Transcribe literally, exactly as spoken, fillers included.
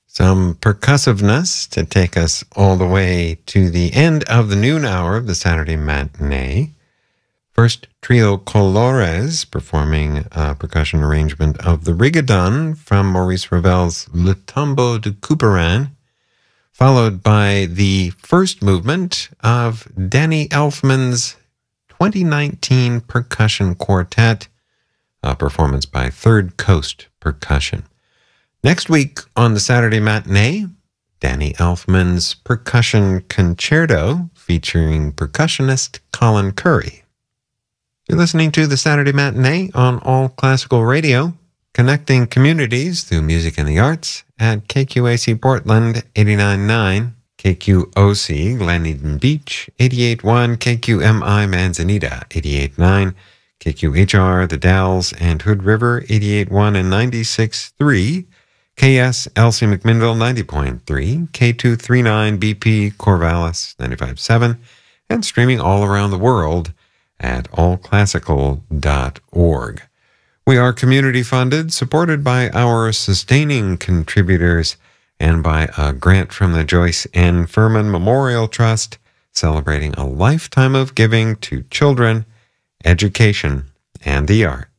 Some percussiveness to take us all the way to the end of the noon hour of the Saturday matinee. First, Trio Colores performing a percussion arrangement of the Rigodon from Maurice Ravel's Le Tombeau de Couperin, followed by the first movement of Danny Elfman's twenty nineteen Percussion Quartet, a performance by Third Coast Percussion. Next week on the Saturday matinee, Danny Elfman's Percussion Concerto featuring percussionist Colin Curry. You're listening to the Saturday matinee on All Classical Radio, connecting communities through music and the arts at K Q A C Portland eighty-nine point nine, K Q O C Glen Eden Beach eighty-eight point one, K Q M I Manzanita eighty-eight point nine, K Q H R The Dalles and Hood River eighty-eight point one and ninety-six point three, K S L C McMinnville ninety point three, K two thirty-nine B P Corvallis ninety-five point seven, and streaming all around the world at all classical dot org. We are community funded, supported by our sustaining contributors, and by a grant from the Joyce N. Furman Memorial Trust, celebrating a lifetime of giving to children, education, and the arts.